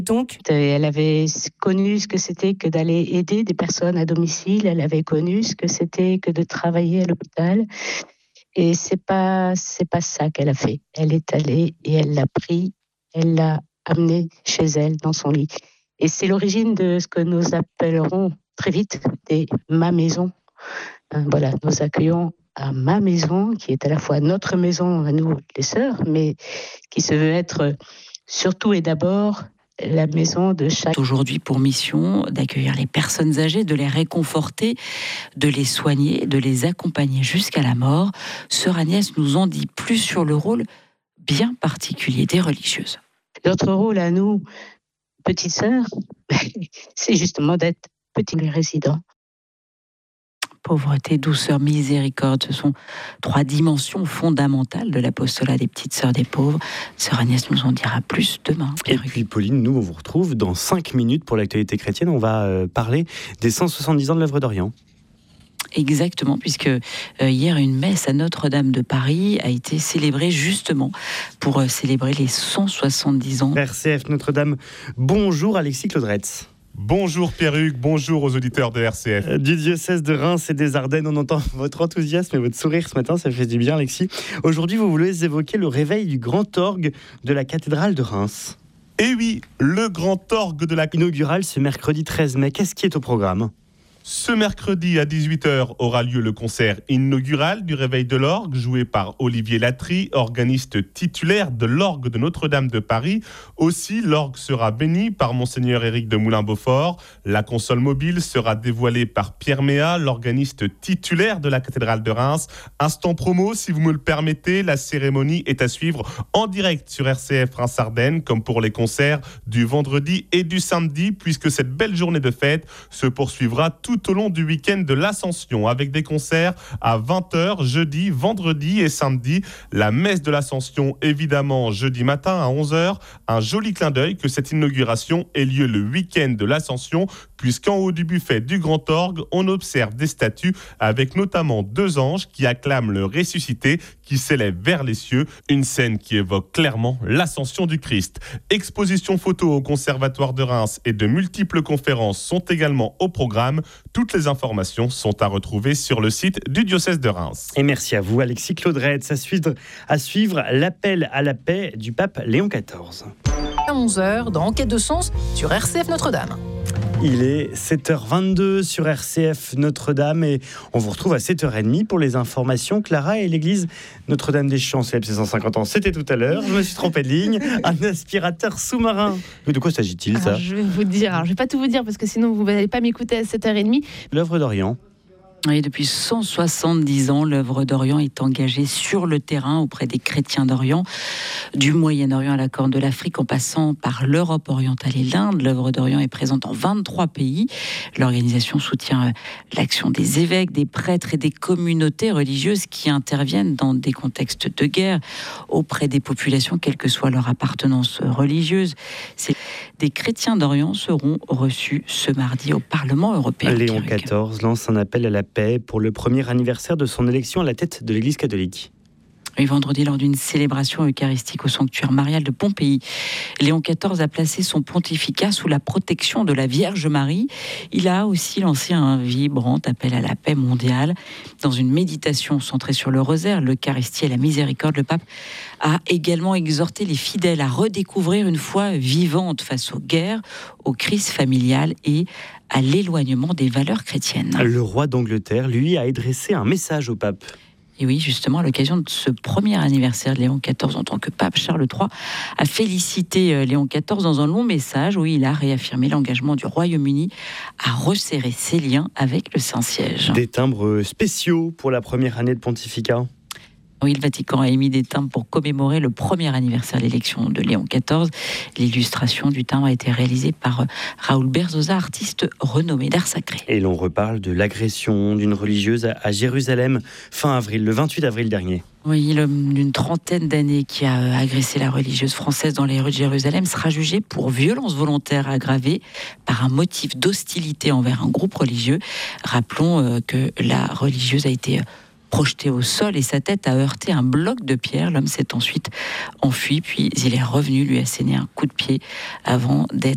Donc, elle avait connu ce que c'était que d'aller aider des personnes à domicile. Elle avait connu ce que c'était que de travailler à l'hôpital. Et c'est pas ça qu'elle a fait. Elle est allée et elle l'a pris, elle l'a amené chez elle dans son lit. Et c'est l'origine de ce que nous appellerons très vite des ma maison. Voilà, nous accueillons à ma maison, qui est à la fois notre maison à nous les sœurs, mais qui se veut être surtout et d'abord la maison de chaque. Aujourd'hui pour mission d'accueillir les personnes âgées, de les réconforter, de les soigner, de les accompagner jusqu'à la mort. Sœur Agnès nous en dit plus sur le rôle bien particulier des religieuses. Notre rôle à nous, petites sœurs, c'est justement d'être petits résidents. Pauvreté, douceur, miséricorde, ce sont 3 dimensions fondamentales de l'apostolat des petites sœurs des pauvres. Sœur Agnès nous en dira plus demain. Et puis Pauline, nous on vous retrouve dans 5 minutes pour l'actualité chrétienne. On va parler des 170 ans de l'œuvre d'Orient. Exactement, puisque hier une messe à Notre-Dame de Paris a été célébrée justement pour célébrer les 170 ans. RCF Notre-Dame, bonjour Alexis Claudretz. Bonjour Pierre-Hugues, bonjour aux auditeurs de RCF. Du diocèse de Reims et des Ardennes, on entend votre enthousiasme et votre sourire ce matin, ça fait du bien Alexis. Aujourd'hui, vous voulez évoquer le réveil du grand orgue de la cathédrale de Reims. Et oui, le grand orgue de la inaugurale ce mercredi 13 mai, qu'est-ce qui est au programme ? Ce mercredi à 18h aura lieu le concert inaugural du Réveil de l'Orgue, joué par Olivier Latry, organiste titulaire de l'Orgue de Notre-Dame de Paris. Aussi, l'orgue sera béni par Monseigneur Éric de Moulin-Beaufort. La console mobile sera dévoilée par Pierre Méat, l'organiste titulaire de la cathédrale de Reims. Instant promo, si vous me le permettez, la cérémonie est à suivre en direct sur RCF Reims-Ardennes, comme pour les concerts du vendredi et du samedi, puisque cette belle journée de fête se poursuivra tout au long du week-end de l'Ascension, avec des concerts à 20h jeudi, vendredi et samedi. La messe de l'Ascension, évidemment, jeudi matin à 11h. Un joli clin d'œil que cette inauguration ait lieu le week-end de l'Ascension, puisqu'en haut du buffet du Grand Orgue, on observe des statues avec notamment 2 anges qui acclament le ressuscité qui s'élève vers les cieux, une scène qui évoque clairement l'ascension du Christ. Exposition photo au Conservatoire de Reims et de multiples conférences sont également au programme. Toutes les informations sont à retrouver sur le site du diocèse de Reims. Et merci à vous Alexis Claudretz. À suivre l'appel à la paix du pape Léon XIV. À 11h dans Enquête de sens sur RCF Notre-Dame. Il est 7h22 sur RCF Notre-Dame et on vous retrouve à 7h30 pour les informations. Clara et l'église Notre-Dame des Champs célèbre ses 150 ans. C'était tout à l'heure, je me suis trompé de ligne. Un aspirateur sous-marin. Mais de quoi s'agit-il ça ? Je vais vous dire, je vais pas tout vous dire parce que sinon vous n'allez pas m'écouter à 7h30. L'œuvre d'Orient. Oui, depuis 170 ans, l'œuvre d'Orient est engagée sur le terrain auprès des chrétiens d'Orient, du Moyen-Orient à la Corne de l'Afrique, en passant par l'Europe orientale et l'Inde. L'œuvre d'Orient est présente en 23 pays. L'organisation soutient l'action des évêques, des prêtres et des communautés religieuses qui interviennent dans des contextes de guerre auprès des populations, quelle que soit leur appartenance religieuse. Des chrétiens d'Orient seront reçus ce mardi au Parlement européen. Léon XIV lance un appel à la paix pour le premier anniversaire de son élection à la tête de l'Église catholique. Oui, vendredi, lors d'une célébration eucharistique au sanctuaire marial de Pompéi, Léon XIV a placé son pontificat sous la protection de la Vierge Marie. Il a aussi lancé un vibrant appel à la paix mondiale. Dans une méditation centrée sur le rosaire, l'Eucharistie et la miséricorde, le pape a également exhorté les fidèles à redécouvrir une foi vivante face aux guerres, aux crises familiales et à l'éloignement des valeurs chrétiennes. Le roi d'Angleterre, lui, a adressé un message au pape. Et oui, justement, à l'occasion de ce premier anniversaire de Léon XIV en tant que pape, Charles III a félicité Léon XIV dans un long message où il a réaffirmé l'engagement du Royaume-Uni à resserrer ses liens avec le Saint-Siège. Des timbres spéciaux pour la première année de pontificat. Oui, le Vatican a émis des timbres pour commémorer le premier anniversaire de l'élection de Léon XIV. L'illustration du timbre a été réalisée par Raoul Berzosa, artiste renommé d'art sacré. Et l'on reparle de l'agression d'une religieuse à Jérusalem fin avril, le 28 avril dernier. Oui, l'homme d'une trentaine d'années qui a agressé la religieuse française dans les rues de Jérusalem sera jugé pour violence volontaire aggravée par un motif d'hostilité envers un groupe religieux. Rappelons que la religieuse a été projeté au sol et sa tête a heurté un bloc de pierre. L'homme s'est ensuite enfui, puis il est revenu lui asséner un coup de pied avant d'être